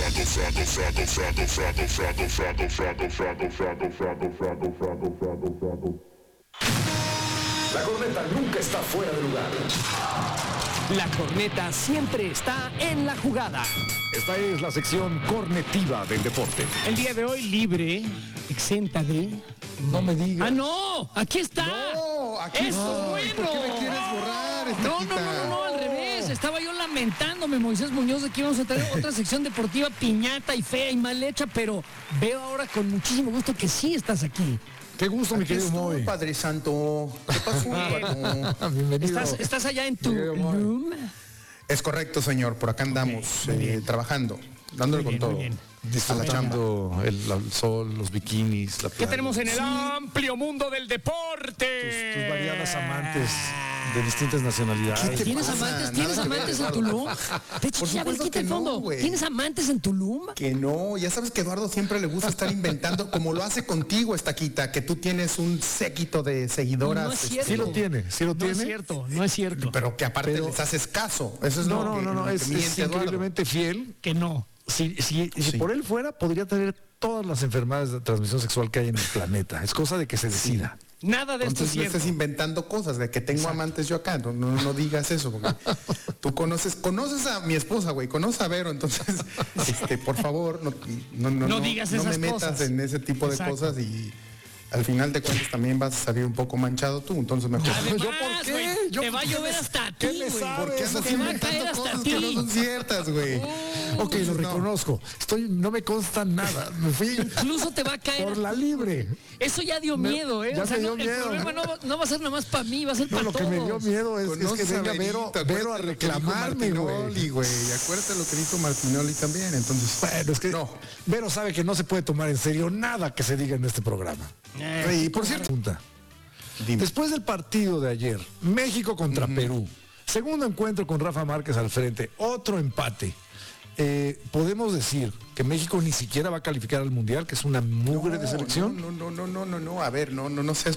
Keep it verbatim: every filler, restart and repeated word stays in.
La corneta nunca está fuera de lugar. La corneta siempre está en la jugada. Esta es la sección cornetiva del deporte. El día de hoy libre, exenta de... No me digas. ¡Ah, no! ¡Aquí está! No, aquí ¡Eso no. es bueno! ¿Por qué me quieres borrar, No, no, Estequita? no, no, no, al revés. Estaba yo lamentándome, Moisés Muñoz, de que íbamos a tener otra sección deportiva piñata y fea y mal hecha, pero veo ahora con muchísimo gusto que sí estás aquí. Qué gusto, mi Aquí querido estoy, Moy. Padre Santo. ¿Qué pasó, Paco? Bienvenido. ¿Estás, estás allá en tu Querido Moy. room? Es correcto, señor. Por acá andamos, muy eh, bien. trabajando, dándole Muy bien, con muy todo. bien. Disfrutando el, el sol, los bikinis, la ¿Qué playa. tenemos en el amplio mundo del deporte? Tus, tus variadas amantes de distintas nacionalidades. te ¿Tienes pasa? amantes? Nada ¿Tienes que ver, amantes en Eduardo. Tulum? Te Por a ver, supuesto quita el que no, fondo. güey. ¿Tienes amantes en Tulum? Que no, ya sabes que Eduardo siempre le gusta estar inventando, como lo hace contigo, Estaquita, que tú tienes un séquito de seguidoras. No es este, cierto. Sí lo tiene, sí lo No tiene. es cierto, no es cierto. Pero que aparte Pero- les haces caso. Eso es No, lo no, que, no, no, lo que es, miente es Eduardo. increíblemente fiel. Que no. Si, si, si Sí. por él fuera, podría tener todas las enfermedades de transmisión sexual que hay en el planeta. Es cosa de que se decida. Nada de esto es Entonces no cierto. estés inventando cosas de que tengo amantes yo acá. No, no, no digas eso, porque tú conoces, conoces a mi esposa, güey, conoces a Vero, entonces, este, por favor, no, no, no, No digas no esas me metas cosas. en ese tipo de Exacto. cosas y al final de cuentas también vas a salir un poco manchado tú, entonces mejor. Además, ¿Yo por qué? güey, ¿Yo te por va a qué llover me- hasta qué ti, me güey. sabes? ¿Por qué andas Eso Te va a inventando caer hasta cosas que no ti. son ciertas, güey? Ok, lo No. reconozco. Estoy, no me consta nada. Me fui Incluso te va a caer. por la libre. Eso ya dio Me- miedo, ¿eh? ya O sea, me dio no, el miedo. problema no, va- no va a ser nada más para mí, va a ser No, para lo todos. que me dio miedo es, es que Conoces a venga Verito, Vero, Vero a acuérdate lo que dijo reclamarme, Martinoli, güey. güey. Acuérdate lo que dijo Martinoli también, entonces. Bueno, es que No. Vero sabe que no se puede tomar en serio nada que se diga en este programa. Eh, Y por cierto, pregunta. Dime. Después del partido de ayer, México contra Perú, segundo encuentro con Rafa Márquez al frente, otro empate. Eh, ¿Podemos decir que México ni siquiera va a calificar al Mundial, que es una mugre de selección? No, no, no, no, no, no, a ver, no, no, no seas